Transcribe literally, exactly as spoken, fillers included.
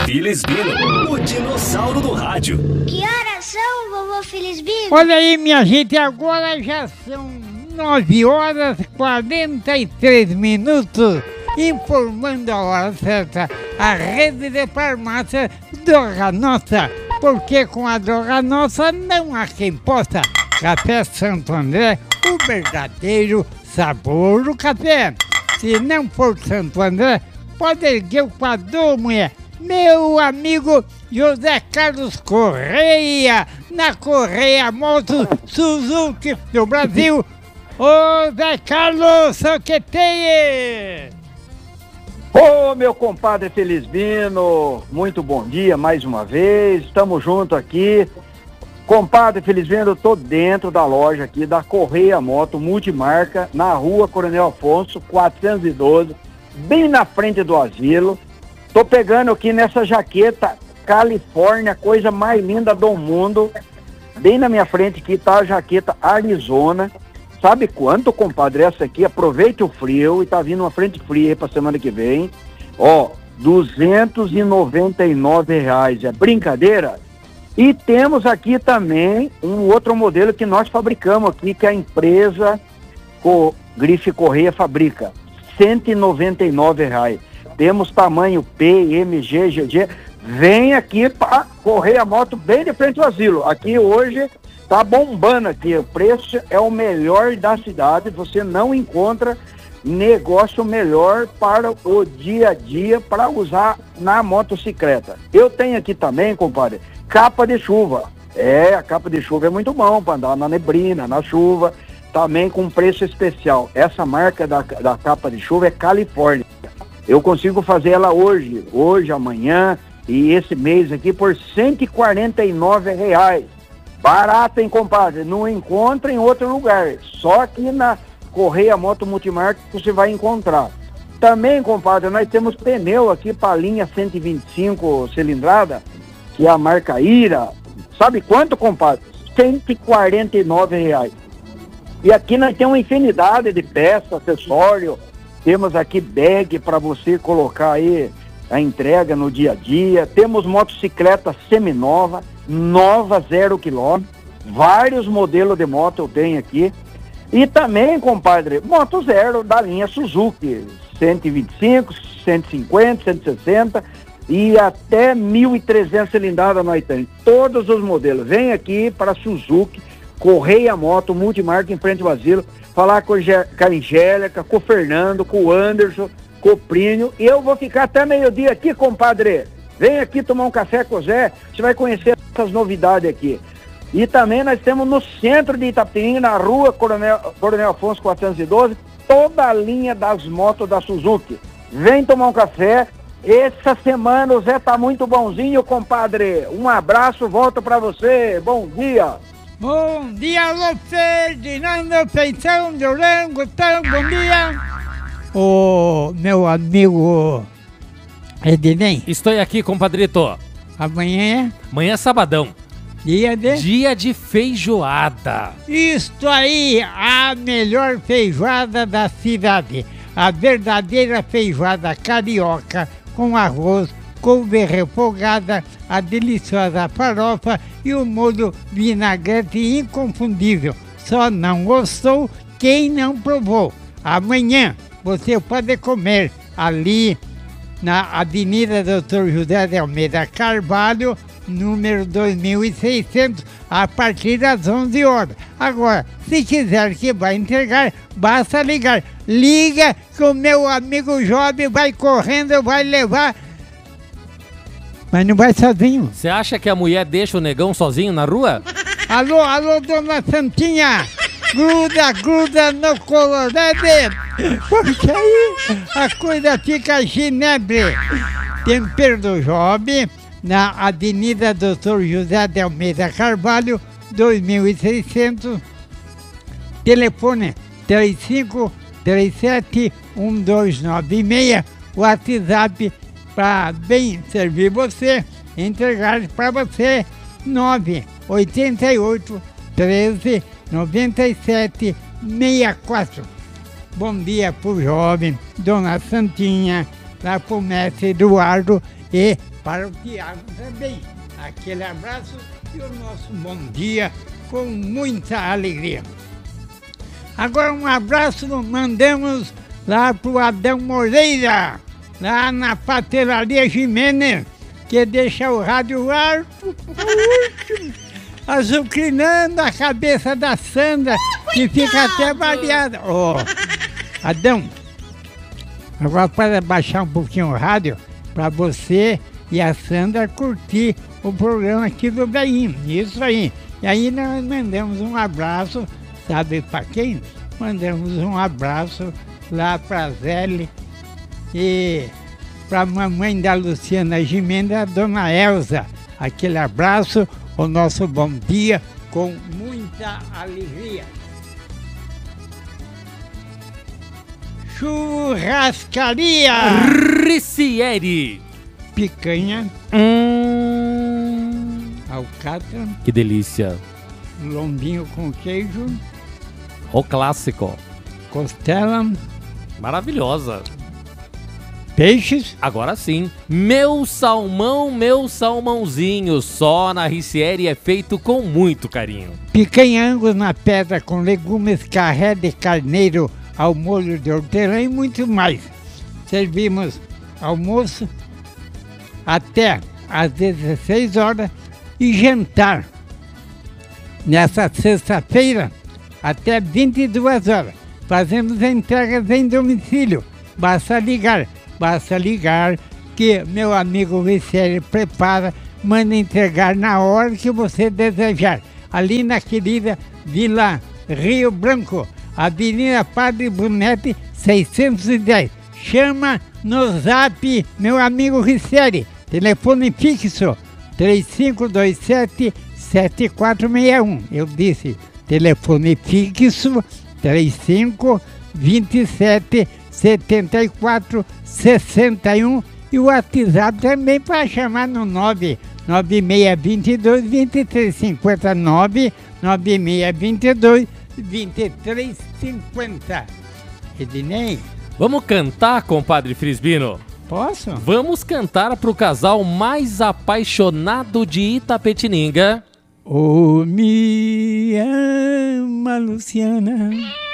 Felisbino, o dinossauro do rádio. Que horas são, vovô Felisbino? Olha aí, minha gente, agora já são nove horas e quarenta e três minutos, informando a hora certa, a rede de farmácia Droga Nossa, porque com a Droga Nossa não há quem possa. Café Santo André, o verdadeiro sabor do café. Se não for Santo André, pode erguer o quadro, mulher. Meu amigo José Carlos Correia, na Correia Motos Suzuki do Brasil. Ô Zé Carlos, o que tem? Ô meu compadre Felisbino, muito bom dia mais uma vez, estamos juntos aqui. Compadre Felisbino, eu tô dentro da loja aqui da Correia Moto Multimarca, na rua Coronel Afonso, quatrocentos e doze, bem na frente do asilo. Tô pegando aqui nessa jaqueta Califórnia, coisa mais linda do mundo. Bem na minha frente aqui tá a jaqueta Arizona. Sabe quanto, compadre, essa aqui? Aproveite o frio e tá vindo uma frente fria aí pra semana que vem. Ó, duzentos e noventa e nove reais. É brincadeira? E temos aqui também um outro modelo que nós fabricamos aqui, que a empresa Co- Grife Correia fabrica. cento e noventa e nove reais. Temos tamanho P, M, G, G G. Vem aqui para correr a moto bem de frente ao asilo. Aqui hoje tá bombando aqui. O preço é o melhor da cidade. Você não encontra negócio melhor para o dia a dia para usar na motocicleta. Eu tenho aqui também, compadre, capa de chuva. É, a capa de chuva é muito bom para andar na neblina, na chuva. Também com preço especial. Essa marca da, da capa de chuva é Califórnia. Eu consigo fazer ela hoje, hoje, amanhã e esse mês aqui por cento e quarenta e nove reais. Barato, hein, compadre? Não encontra em outro lugar. Só aqui na Correia Moto Multimarca você vai encontrar. Também, compadre, nós temos pneu aqui para a linha cento e vinte e cinco cilindrada, que é a marca Ira. Sabe quanto, compadre? cento e quarenta e nove reais. E aqui nós temos uma infinidade de peças, acessórios. Temos aqui bag para você colocar aí a entrega no dia a dia. Temos motocicleta seminova, nova, zero quilômetro. Vários modelos de moto eu tenho aqui. E também, compadre, moto zero da linha Suzuki. cento e vinte e cinco, cento e cinquenta, cento e sessenta e até mil e trezentos cilindradas nós temos. Todos os modelos. Vem aqui para Suzuki, Correia Moto Multimarca em frente ao asilo. Falar com a Angélica, com o Fernando, com o Anderson, com o Plínio. E eu vou ficar até meio-dia aqui, compadre. Vem aqui tomar um café com o Zé, você vai conhecer essas novidades aqui. E também nós temos no centro de Itapetininga, na rua Coronel, Coronel Afonso quatrocentos e doze, toda a linha das motos da Suzuki. Vem tomar um café. Essa semana o Zé tá muito bonzinho, compadre. Um abraço, volto pra você. Bom dia. Bom dia, alô, Ferdinando, Feição, Durango, tão bom dia. Ô, meu amigo Ednei. Estou aqui, compadrito. Amanhã é? Amanhã é sabadão. Dia de? Dia de feijoada. Isto aí, a melhor feijoada da cidade. A verdadeira feijoada carioca com arroz, couve refogada, a deliciosa farofa e o molho vinagrete inconfundível. Só não gostou quem não provou. Amanhã você pode comer ali na Avenida doutor José de Almeida Carvalho, número dois mil e seiscentos, a partir das onze horas. Agora, se quiser que vai entregar, basta ligar. Liga que o meu amigo jovem vai correndo, vai levar. Mas não vai sozinho. Você acha que a mulher deixa o negão sozinho na rua? Alô, alô, dona Santinha. Gruda, gruda no colorete. Porque aí a coisa fica ginebre. Tempero do Jovem, na Avenida doutor José de Almeida Carvalho, dois mil e seiscentos. Telefone três cinco três sete um dois nove seis. WhatsApp para bem servir você, entregar para você, nove oito oito, treze, noventa e sete, sessenta e quatro. Bom dia pro jovem, dona Santinha, lá para o mestre Eduardo e para o Tiago também. Aquele abraço e o nosso bom dia com muita alegria. Agora um abraço mandamos lá para o Adão Moreira, lá na Pastelaria Jimenez, que deixa o rádio alto, azucrinando a cabeça da Sandra, que fica até variada. Ô, Adão, agora para baixar um pouquinho o rádio, para você e a Sandra curtir o programa aqui do Brainho. Isso aí. E aí nós mandamos um abraço, sabe para quem? Mandamos um abraço lá para a Zélia e para a mamãe da Luciana Gimenez, a dona Elza. Aquele abraço, o nosso bom dia com muita alegria. Churrascaria Ricieri. Picanha, Hum, alcatra, que delícia. lombinho com queijo, O clássico. costela, Maravilhosa. peixes, Agora sim. Meu salmão, meu salmãozinho. Só na Ricieri é feito com muito carinho. picanha angus na pedra com legumes, carré de carneiro ao molho de hortelã e muito mais. Servimos almoço até às dezesseis horas e jantar nessa sexta-feira até vinte e duas horas. Fazemos entregas em domicílio. Basta ligar, basta ligar que meu amigo Ricieri prepara, manda entregar na hora que você desejar. Ali na querida Vila Rio Branco, Avenida Padre Brunete, seiscentos e dez. Chama no zap meu amigo Ricieri. Telefone fixo três cinco dois sete, sete quatro seis um. Eu disse telefone fixo três cinco dois sete, sete quatro seis um e o WhatsApp também para chamar no nove nove seis dois dois, dois três cinco nove, nove seis dois dois, dois três cinco zero. Ednei, Vamos cantar, compadre Frisbino? posso? Vamos cantar pro casal mais apaixonado de Itapetininga. Oh, me ama, Luciana.